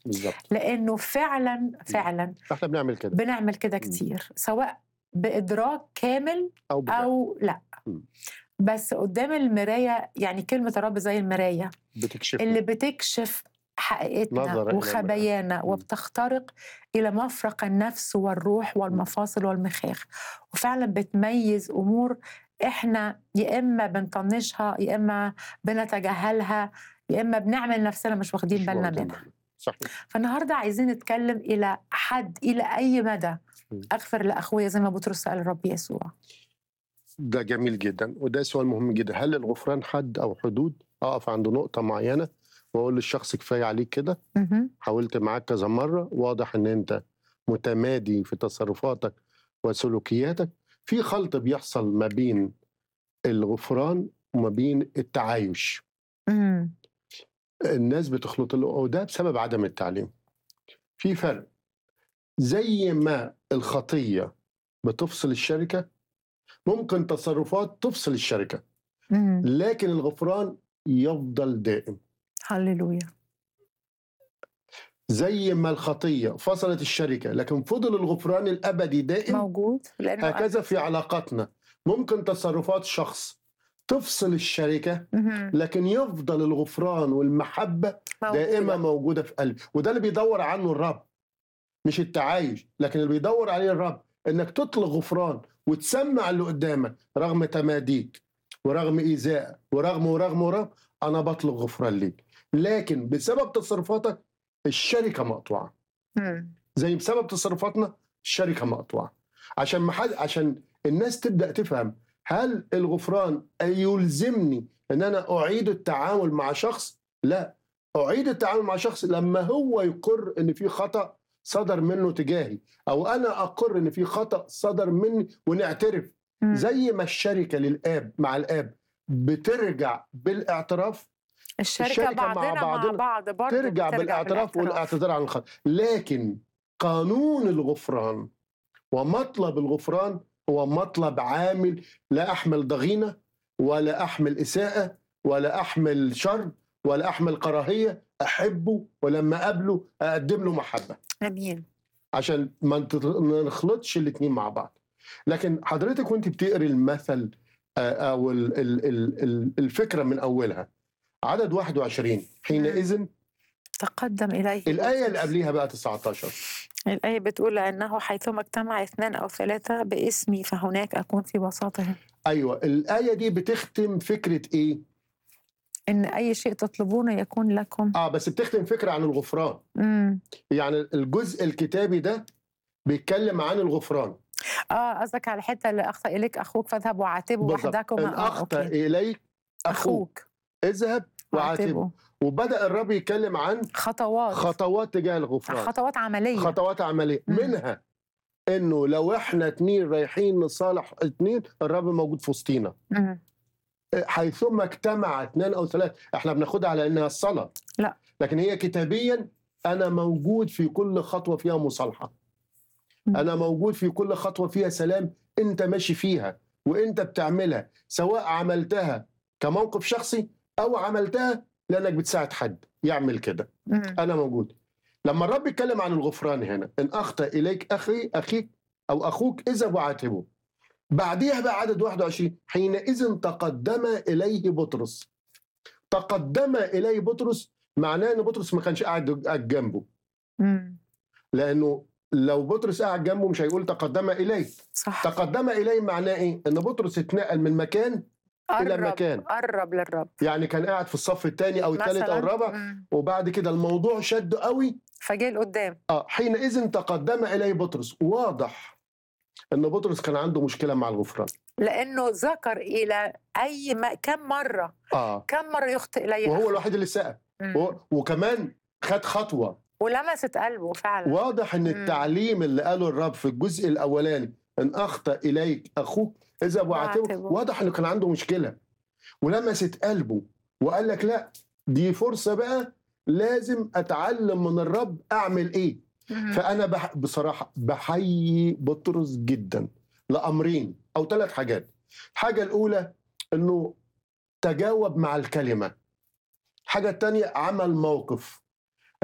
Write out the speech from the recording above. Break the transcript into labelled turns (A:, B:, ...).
A: بالضبط.
B: لأنه فعلًا،
A: إمم.
B: فعلًا
A: إحنا بنعمل كده.
B: بنعمل كده
A: إمم.
B: كتير، سواء بإدراك كامل
A: أو بجهل.
B: أو لأ.
A: إمم.
B: بس قدّام المراية يعني كلمة الرب زي المراية
A: بتكشفنا.
B: اللي بتكشف حقيقتنا
A: نظرة إلى المرآة.
B: وخبايانا
A: إمم.
B: وبتخترق إلى مفرق النفس والروح
A: إمم.
B: والمفاصل والمخاخ، وفعلًا بتميّز أمور إحنا يا إما بنطنّشها، يا إما بنتجاهلها، يا إما بنعمل نفسنا مش واخدين
A: مش
B: بالنا
A: واخدين
B: منها.
A: بالنا. صحيح.
B: فالنهارده عايزين نتكلم إلى أي مدى
A: إمم.
B: أغفر لأخويا زي ما بطرس سأل الرب يسوع.
A: ده جميل جدًا، وده سؤال مهم جدًا، هل الغفران حد أو حدود؟ أقف عند نقطة معينة وأقول للشخص كفاية عليك كده،
B: اهم.
A: حاولت معاك كذا مرة، واضح إن أنت متمادي في تصرفاتك وسلوكياتك، في خلط بيحصل ما بين الغفران وما بين التعايش،
B: إمم.
A: الناس بتخلط وده بسبب عدم التعليم. في فرق، زي ما الخطية بتفصل الشركة، ممكن تصرفات تفصل الشركة،
B: إمم.
A: لكن الغفران يفضل دائم.
B: هاليلويا.
A: زي ما الخطية فصلت الشركة لكن فضل الغفران الأبدي دائم،
B: موجود لأنه
A: هكذا في علاقاتنا ممكن تصرفات شخص تفصل الشركة
B: اهم.
A: لكن يفضل الغفران والمحبة دائمة
B: موجودة.
A: موجودة في قلبي، وده اللي بيدور عنه الرب، مش التعايش، لكن اللي بيدور عليه الرب انك تطلق غفران وتسمع اللي قدامك رغم تماديك ورغم إيذائك ورغم أنا بطلق غفران ليك، لكن بسبب تصرفاتك الشركة مقطوعة،
B: إمم.
A: زي بسبب تصرفاتنا الشركة مقطوعة. عشان الناس تبدأ تفهم، هل الغفران يلزمني ان انا اعيد التعامل مع شخص؟ لا، اعيد التعامل مع شخص لما هو يقر ان في خطأ صدر منه تجاهي، او انا اقر ان في خطأ صدر مني ونعترف.
B: إمم.
A: زي ما الشركة للآب مع الآب بترجع بالاعتراف،
B: الشركة
A: الشركة مع
B: بعضنا مع
A: بعضنا
B: بعض برضه
A: ترجع
B: بترجع
A: بالاعتراف
B: بالاعتراف.
A: والاعتذار عن الخطأ، لكن قانون الغفران ومطلب الغفران هو مطلب عامل، لا أحمل ضغينة ولا أحمل إساءة ولا أحمل شر ولا أحمل كراهية، أحبه ولما أقابله أقدم له محبة،
B: أمين.
A: عشان ما نخلطش الاتنين مع بعض. لكن حضرتك وانت بتقري المثل أو الفكرة من أولها، عدد 21 حينئذ،
B: تقدم إليه
A: الآية اللي
B: بطرس.
A: قبليها بقى 19.
B: الآية بتقول لأنه حيثما اجتمع 2 أو 3 باسمي فهناك أكون في وسطهم.
A: أيوة، الآية دي بتختم فكرة إيه؟
B: إن أي شيء تطلبونه يكون لكم.
A: بس بتختم فكرة عن الغفران.
B: إمم.
A: يعني الجزء الكتابي ده بيتكلم عن الغفران.
B: قصدك على الحتة اللي أخطأ إليك أخوك فاذهب وعاتبه
A: بالضبط، إن
B: وحدكما.
A: أخطأ
B: أوكي.
A: إليك أخوك اذهب وعاتبه.
B: وعاتبه.
A: وبدأ الرب يتكلم عن خطوات تجاه الغفران،
B: خطوات عملية.
A: خطوات عملية، منها إنه لو إحنا 2 رايحين نصالح 2 الرب موجود في وسطينا.
B: إمم.
A: حيثما اجتمع 2 أو 3 إحنا بناخدها على إنها الصلاة،
B: لأ.
A: لكن هي كتابيا أنا موجود في كل خطوة فيها مصالحة، أنا موجود في كل خطوة فيها سلام أنت ماشي فيها وأنت بتعملها، سواء عملتها كموقف شخصي أو عملتها لأنك بتساعد حد يعمل كده. أنا موجود. لما الرب يتكلم عن الغفران هنا، إن أخطأ إليك أخيك أو أخوك اذهب وعاتبه. بعديها بقى عدد 21 حينئذ تقدم إليه بطرس. تقدم إليه بطرس معناه إن بطرس ما كانش قاعد جنبه، لأنه لو بطرس قاعد جنبه مش هيقول تقدم إليه.
B: صح.
A: تقدم إليه معناه إيه؟ إن بطرس اتنقل من مكان إلى مكان،
B: قرب للرب،
A: يعني كان قاعد في الصف الثاني أو الثالث أو الرابع، وبعد كده الموضوع شد قوي
B: فجاء لقدام.
A: حينئذ تقدم إليه بطرس. واضح إن بطرس كان عنده مشكلة مع الغفران،
B: لأنه ذكر إلى كم مرة يخطئ إليه
A: وهو الوحيد اللي سأل، وكمان خد خطوة
B: ولمست قلبه فعلا.
A: واضح ان التعليم اللي قاله الرب في الجزء الاولاني ان اخطأ اليك اخوك اذهب وعاتبه، واضح انه كان عنده مشكلة ولمست قلبه وقال لك لا، دي فرصة بقى لازم اتعلم من الرب اعمل ايه. فانا بصراحة بحيي بطرس جدا لامرين او 3 حاجات. الحاجة الاولى انه تجاوب مع الكلمة، الحاجة الثانية عمل موقف،